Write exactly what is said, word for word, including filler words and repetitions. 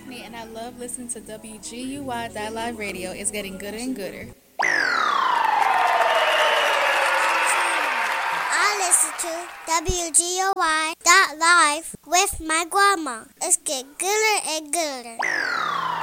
Daphne, and I love listening to W G U Y Live Radio. It's getting gooder and gooder. I listen to W G O Y dot live with my grandma. It's getting gooder and gooder.